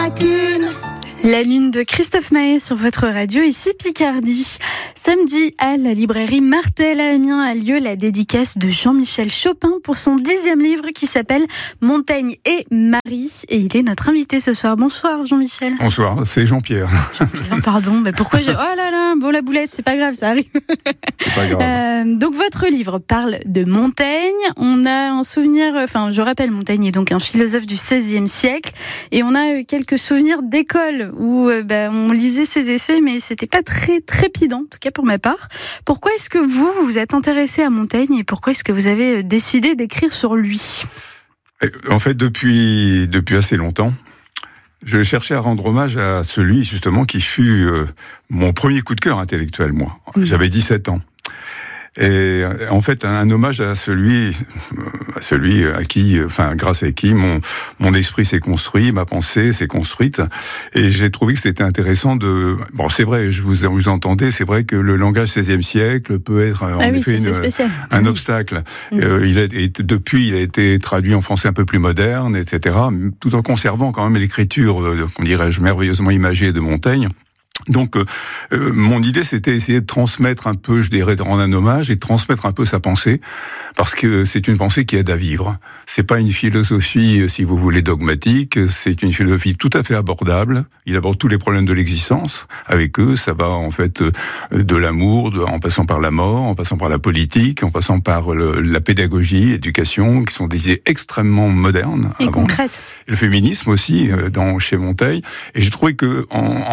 La lune de Christophe Maé sur votre radio, ici Picardie. Samedi, à la librairie Martel à Amiens a lieu la dédicace de Jean-Michel Chopin pour son 10e livre qui s'appelle Montaigne et Marie. Et il est notre invité ce soir. Bonsoir Jean-Michel. Bonsoir, c'est Jean-Pierre. Jean-Pierre, pardon, mais pourquoi oh là là, bon la boulette, c'est pas grave, ça arrive. C'est pas grave. Donc votre livre parle de Montaigne. On a un souvenir, je rappelle, Montaigne est donc un philosophe du XVIe siècle. Et on a quelques souvenirs d'école où on lisait ses essais, mais c'était pas très trépidant, en tout cas pour ma part. Pourquoi est-ce que vous vous êtes intéressé à Montaigne et pourquoi est-ce que vous avez décidé d'écrire sur lui ? En fait, depuis assez longtemps, je cherchais à rendre hommage à celui, justement, qui fut mon premier coup de cœur intellectuel, moi. J'avais 17 ans. Et en fait, un hommage à celui à qui, grâce à qui mon esprit s'est construit, ma pensée s'est construite. Et j'ai trouvé que c'était intéressant c'est vrai, je vous entendais, c'est vrai que le langage 16e siècle peut être un obstacle. Depuis, il a été traduit en français un peu plus moderne, etc., tout en conservant quand même l'écriture, merveilleusement imagée de Montaigne. Donc, mon idée, c'était essayer de transmettre un peu, de rendre un hommage et de transmettre un peu sa pensée, parce que c'est une pensée qui aide à vivre. C'est pas une philosophie, si vous voulez, dogmatique, c'est une philosophie tout à fait abordable. Il aborde tous les problèmes de l'existence. Avec eux, ça va, en fait, de l'amour, en passant par la mort, en passant par la politique, en passant par la pédagogie, l'éducation, qui sont des idées extrêmement modernes. Et concrètes. Le féminisme aussi, chez Montaigne. Et j'ai trouvé que,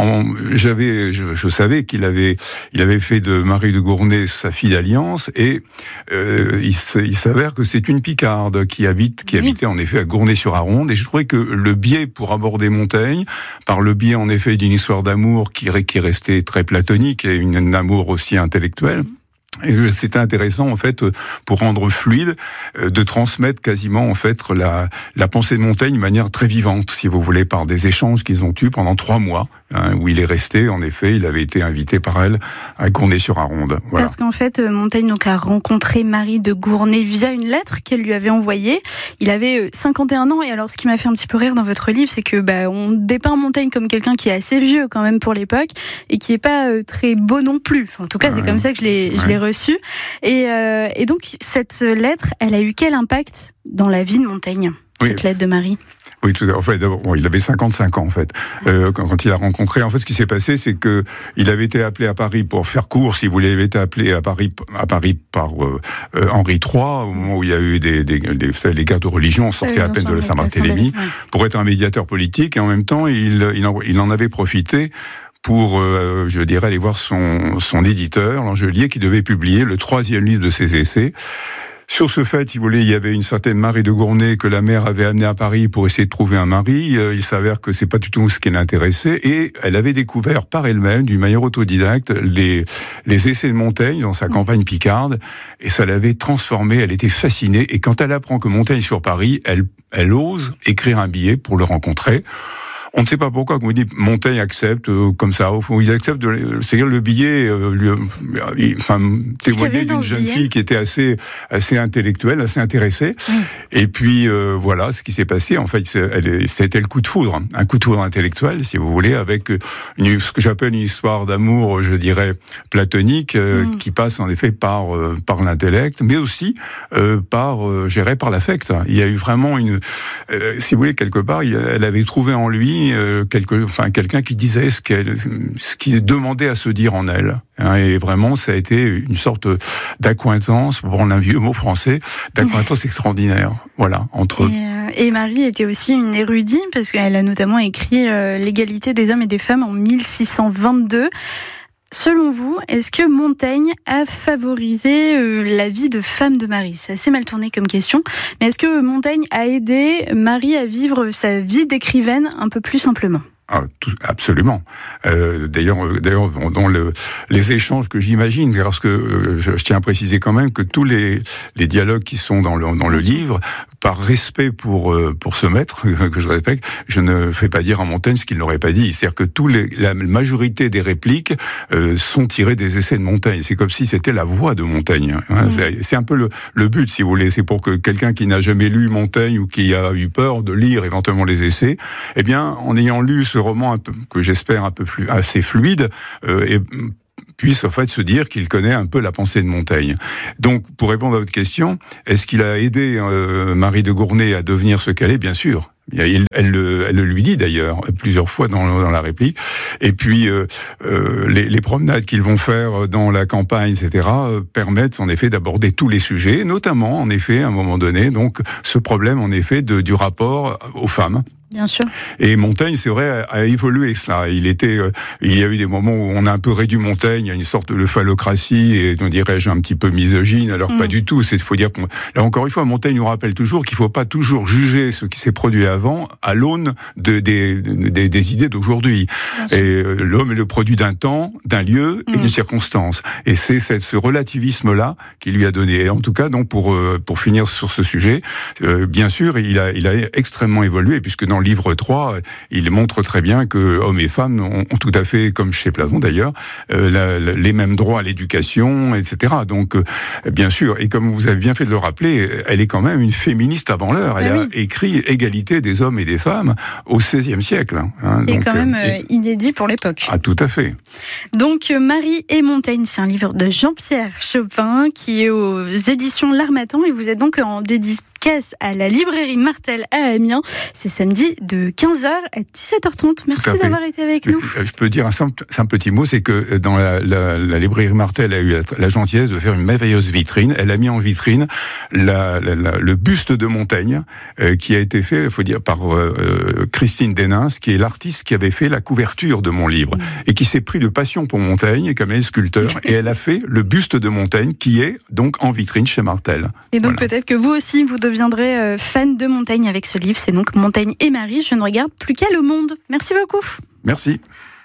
je savais qu'il avait fait de Marie de Gournay sa fille d'alliance, et il s'avère que c'est une Picarde qui habitait en effet à Gournay-sur-Aronde, et je trouvais que le biais pour aborder Montaigne, par le biais en effet d'une histoire d'amour qui restait très platonique et un amour aussi intellectuel. Et c'était intéressant, en fait, pour rendre fluide, de transmettre quasiment, en fait, la pensée de Montaigne de manière très vivante, si vous voulez, par des échanges qu'ils ont eus pendant 3 mois, où il est resté, en effet, il avait été invité par elle à Gournay-sur-Aronde. Voilà. Parce qu'en fait, Montaigne a rencontré Marie de Gournay via une lettre qu'elle lui avait envoyée. Il avait 51 ans, et alors ce qui m'a fait un petit peu rire dans votre livre, c'est que on dépeint Montaigne comme quelqu'un qui est assez vieux quand même pour l'époque, et qui est pas très beau non plus. En tout cas, c'est comme ça que je l'ai reçu. Et donc, cette lettre, elle a eu quel impact dans la vie de Montaigne, cette lettre de Marie ? Oui, tout à fait. En fait, d'abord, il avait 55 ans, en fait. Quand il a rencontré, en fait, ce qui s'est passé, c'est que il avait été appelé à Paris pour faire cours, si vous voulez, il avait été appelé à Paris par Henri III, au moment où il y a eu les guerres de religion, on sortait à peine de la Saint-Barthélemy, pour être un médiateur politique, et en même temps, il en avait profité pour, aller voir son éditeur, Langelier, qui devait publier le 3e livre de ses essais. Sur ce fait, il y avait une certaine Marie de Gournay que la mère avait amenée à Paris pour essayer de trouver un mari. Il s'avère que c'est pas du tout ce qui l'intéressait, et elle avait découvert par elle-même, d'une manière autodidacte, les essais de Montaigne dans sa campagne picarde, et ça l'avait transformée. Elle était fascinée, et quand elle apprend que Montaigne est sur Paris, elle ose écrire un billet pour le rencontrer. On ne sait pas pourquoi, comme on dit, Montaigne accepte, comme ça, au fond, il accepte c'est-à-dire le billet, témoignait d'une jeune fille qui était assez intellectuelle, assez intéressée. Et puis, voilà ce qui s'est passé. En fait, c'était le coup de foudre, un coup de foudre intellectuel, si vous voulez, avec ce que j'appelle une histoire d'amour, platonique, qui passe en effet par l'intellect, mais aussi gérée par l'affect. Il y a eu vraiment si vous voulez, quelque part, elle avait trouvé en lui quelqu'un qui disait ce qu'il demandait à se dire en elle. Et vraiment, ça a été une sorte d'accointance, pour prendre un vieux mot français, d'accointance extraordinaire. Voilà, entre eux. Et Marie était aussi une érudite, parce qu'elle a notamment écrit l'égalité des hommes et des femmes en 1622. Selon vous, est-ce que Montaigne a favorisé la vie de femme de Marie ? C'est assez mal tourné comme question, mais est-ce que Montaigne a aidé Marie à vivre sa vie d'écrivaine un peu plus simplement ? Absolument. D'ailleurs, dans les échanges que j'imagine, parce que je tiens à préciser quand même que tous les dialogues qui sont dans le livre, par respect pour ce maître que je respecte, je ne fais pas dire à Montaigne ce qu'il n'aurait pas dit. C'est-à-dire que la majorité des répliques sont tirées des essais de Montaigne. C'est comme si c'était la voix de Montaigne. C'est un peu le but, si vous voulez. C'est pour que quelqu'un qui n'a jamais lu Montaigne ou qui a eu peur de lire éventuellement les essais, eh bien, en ayant lu ce roman que j'espère assez fluide, et puisse en fait se dire qu'il connaît un peu la pensée de Montaigne. Donc, pour répondre à votre question, est-ce qu'il a aidé Marie de Gournay à devenir ce qu'elle est? Bien sûr. Elle le lui dit d'ailleurs plusieurs fois dans la réplique. Et puis les promenades qu'ils vont faire dans la campagne, etc., permettent en effet d'aborder tous les sujets, notamment en effet à un moment donné donc ce problème en effet du rapport aux femmes. Bien sûr. Et Montaigne, c'est vrai, a évolué cela. Il y a eu des moments où on a un peu réduit Montaigne à une sorte de phallocratie et, on dirais-je, un petit peu misogyne. Alors pas du tout. Faut dire là encore une fois, Montaigne nous rappelle toujours qu'il faut pas toujours juger ce qui s'est produit avant à l'aune des idées d'aujourd'hui. Et l'homme est le produit d'un temps, d'un lieu et d'une circonstance. Et c'est ce relativisme-là qui lui a donné. Et en tout cas, donc pour finir sur ce sujet, bien sûr, il a extrêmement évolué puisque dans le livre 3, il montre très bien que hommes et femmes ont tout à fait, comme chez Platon d'ailleurs, les mêmes droits à l'éducation, etc. Donc, bien sûr, et comme vous avez bien fait de le rappeler, elle est quand même une féministe avant l'heure. Elle a écrit égalité des hommes et des femmes au XVIe siècle. C'est quand même inédit pour l'époque. Ah, tout à fait. Donc, Marie et Montaigne, c'est un livre de Jean-Pierre Chopin qui est aux éditions L'Harmattan et vous êtes donc en dédicace à la librairie Martel à Amiens. C'est samedi de 15h à 17h30. Merci d'avoir été avec nous. Je peux dire un simple petit mot, c'est que dans la librairie Martel a eu la gentillesse de faire une merveilleuse vitrine. Elle a mis en vitrine le buste de Montaigne qui a été fait, il faut dire, par Christine Dénins, qui est l'artiste qui avait fait la couverture de mon livre et qui s'est pris de passion pour Montaigne, comme elle est sculpteur, et elle a fait le buste de Montaigne qui est donc en vitrine chez Martel. Et donc peut-être que vous aussi, vous deviendrez fan de Montaigne avec ce livre. C'est donc Montaigne et Marie, je ne regarde plus qu'à Le Monde. Merci beaucoup. Merci.